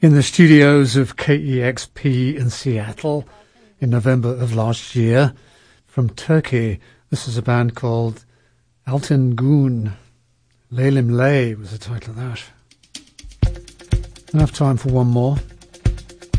in the studios of KEXP in Seattle in November of last year from Turkey. This is a band called Altin Gün. Leylim Ley was the title of that. I have time for one more.